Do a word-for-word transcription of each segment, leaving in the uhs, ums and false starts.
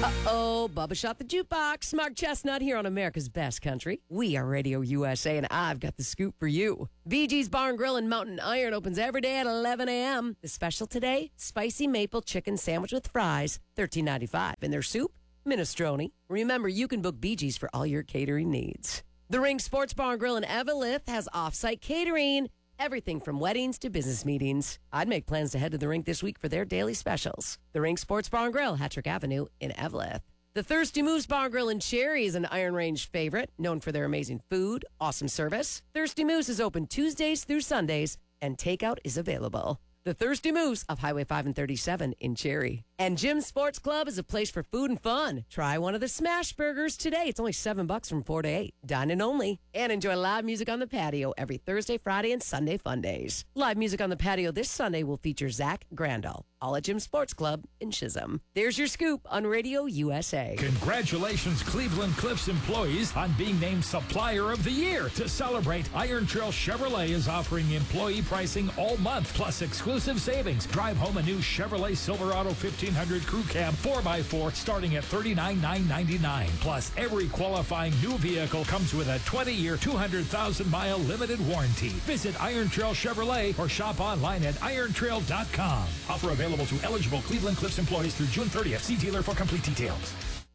Uh-oh, Bubba shot the jukebox. Mark Chestnut here on America's Best Country. We are Radio U S A, and I've got the scoop for you. B G's Bar and Grill in Mountain Iron opens every day at eleven a.m. The special today, spicy maple chicken sandwich with fries, thirteen ninety-five. And their soup, minestrone. Remember, you can book B G's for all your catering needs. The Ring Sports Bar and Grill in Eveleth has off-site catering. Everything from weddings to business meetings. I'd make plans to head to the rink this week for their daily specials. The Rink Sports Bar and Grill, Hattrick Avenue in Eveleth. The Thirsty Moose Bar and Grill in Cherry is an Iron Range favorite, known for their amazing food, awesome service. Thirsty Moose is open Tuesdays through Sundays, and takeout is available. The Thirsty Moose of Highway five and thirty-seven in Cherry. And Jim's Sports Club is a place for food and fun. Try one of the smash burgers today. It's only seven bucks from four to eight. Dine-in only. And enjoy live music on the patio every Thursday, Friday, and Sunday fun days. Live music on the patio this Sunday will feature Zach Grandal, all at Jim's Sports Club in Chisholm. There's your scoop on Radio U S A. Congratulations, Cleveland Cliffs employees, on being named Supplier of the Year. To celebrate, Iron Trail Chevrolet is offering employee pricing all month, plus exclusive savings. Drive home a new Chevrolet Silverado fifteen hundred Crew Cab four by four starting at thirty-nine thousand nine hundred ninety-nine dollars. Plus, every qualifying new vehicle comes with a twenty-year, two hundred thousand mile limited warranty. Visit Iron Trail Chevrolet or shop online at iron trail dot com. Offer available to eligible Cleveland Cliffs employees through June thirtieth. See dealer for complete details.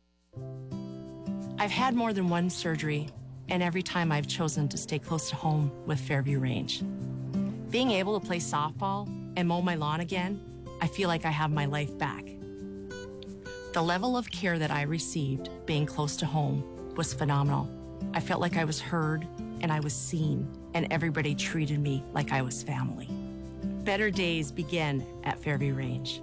I've had more than one surgery, and every time I've chosen to stay close to home with Fairview Range. Being able to play softball and mow my lawn again, I feel like I have my life back. The level of care that I received being close to home was phenomenal. I felt like I was heard and I was seen, and everybody treated me like I was family. Better days begin at Fairview Range.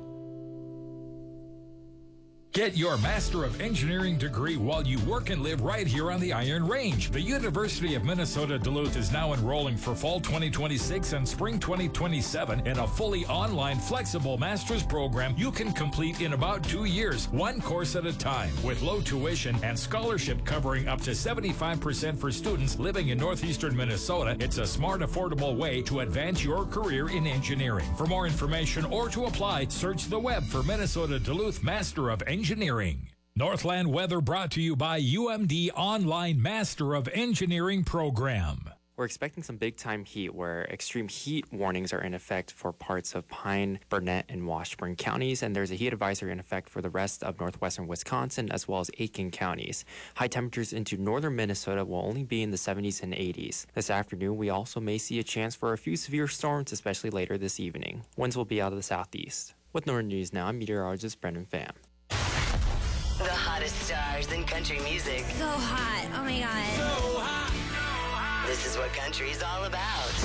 Get your Master of Engineering degree while you work and live right here on the Iron Range. The University of Minnesota Duluth is now enrolling for fall twenty twenty-six and spring twenty twenty-seven in a fully online, flexible master's program you can complete in about two years, one course at a time, with low tuition and scholarship covering up to seventy-five percent for students living in northeastern Minnesota. It's a smart, affordable way to advance your career in engineering. For more information or to apply, search the web for Minnesota Duluth Master of Engineering. Engineering. Northland weather brought to you by U M D Online Master of Engineering Program. We're expecting some big-time heat where extreme heat warnings are in effect for parts of Pine, Burnett, and Washburn counties, and there's a heat advisory in effect for the rest of northwestern Wisconsin as well as Aiken counties. High temperatures into northern Minnesota will only be in the seventies and eighties. This afternoon, we also may see a chance for a few severe storms, especially later this evening. Winds will be out of the southeast. With Northern News Now, I'm meteorologist Brendan Pham. The hottest stars in country music. So hot. Oh my God. So hot. This is what country is all about.